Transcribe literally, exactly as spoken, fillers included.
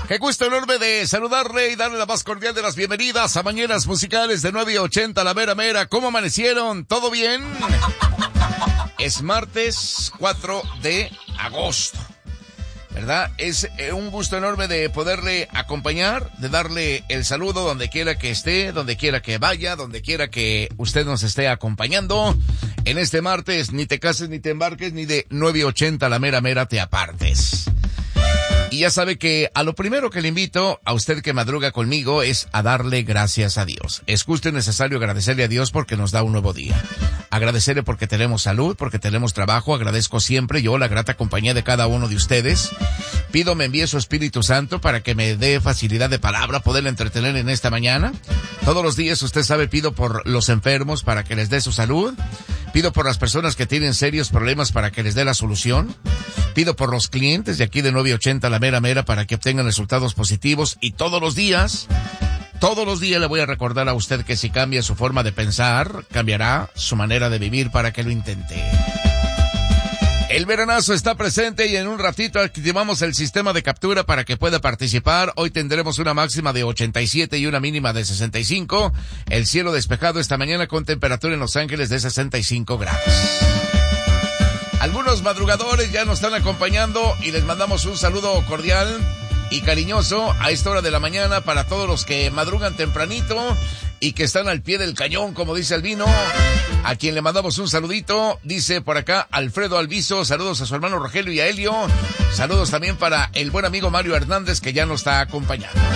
Qué gusto enorme de saludarle y darle la más cordial de las bienvenidas a Mañanas Musicales de nueve ochenta, la mera mera. ¿Cómo amanecieron? ¿Todo bien? Es martes cuatro de agosto, ¿verdad? Es un gusto enorme de poderle acompañar, de darle el saludo donde quiera que esté, donde quiera que vaya, donde quiera que usted nos esté acompañando. En este martes, ni te cases ni te embarques, ni de nueve ochenta, la mera mera te apartes. Y ya sabe que a lo primero que le invito a usted que madruga conmigo es a darle gracias a Dios. Es justo y necesario agradecerle a Dios porque nos da un nuevo día. Agradecerle porque tenemos salud, porque tenemos trabajo. Agradezco siempre yo la grata compañía de cada uno de ustedes. Pido me envíe su Espíritu Santo para que me dé facilidad de palabra, poderle entretener en esta mañana. Todos los días, usted sabe, pido por los enfermos para que les dé su salud. Pido por las personas que tienen serios problemas para que les dé la solución. Pido por los clientes de aquí de nueve ochenta, la mera mera, para que obtengan resultados positivos. Y todos los días, todos los días le voy a recordar a usted que si cambia su forma de pensar, cambiará su manera de vivir para que lo intente. El veranazo está presente y en un ratito activamos el sistema de captura para que pueda participar. Hoy tendremos una máxima de ochenta y siete y una mínima de sesenta y cinco. El cielo despejado esta mañana con temperatura en Los Ángeles de sesenta y cinco grados. Algunos madrugadores ya nos están acompañando y les mandamos un saludo cordial y cariñoso a esta hora de la mañana para todos los que madrugan tempranito y que están al pie del cañón, como dice Albino, a quien le mandamos un saludito. Dice por acá Alfredo Alviso, saludos a su hermano Rogelio y a Helio. Saludos también para el buen amigo Mario Hernández, que ya nos está acompañando.